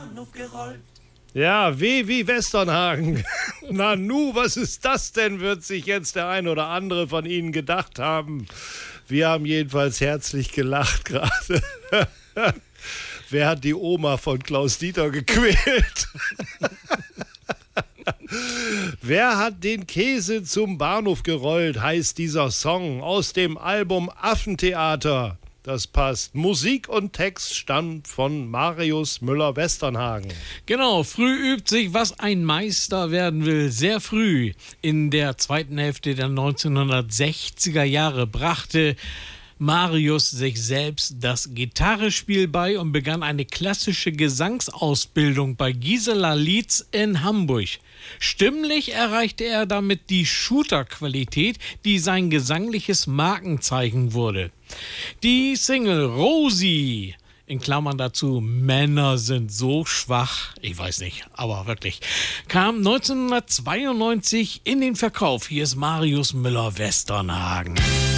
Bahnhof gerollt. Ja, wie Westernhagen. Na nu, was ist das denn, wird sich jetzt der ein oder andere von Ihnen gedacht haben. Wir haben jedenfalls herzlich gelacht gerade. Wer hat die Oma von Klaus Dieter gequält? Wer hat den Käse zum Bahnhof gerollt, heißt dieser Song aus dem Album Affentheater. Das passt. Musik und Text stammt von Marius Müller-Westernhagen. Genau, früh übt sich, was ein Meister werden will. Sehr früh. In der zweiten Hälfte der 1960er Jahre brachte Marius sich selbst das Gitarrespiel bei und begann eine klassische Gesangsausbildung bei Gisela Lietz in Hamburg. Stimmlich erreichte er damit die Shooter-Qualität, die sein gesangliches Markenzeichen wurde. Die Single Rosi, in Klammern dazu, Männer sind so schwach, ich weiß nicht, aber wirklich, kam 1992 in den Verkauf. Hier ist Marius Müller-Westernhagen.